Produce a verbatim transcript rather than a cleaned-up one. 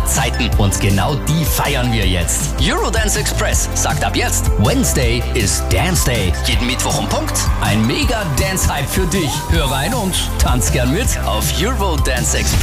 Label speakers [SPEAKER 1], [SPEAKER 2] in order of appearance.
[SPEAKER 1] Zeiten und genau die feiern wir jetzt. Eurodance Express sagt ab jetzt, Wednesday ist Dance Day. Jeden Mittwoch um Punkt ein Mega Dance-Hype für dich. Hör rein und tanz gern mit auf Eurodance Express.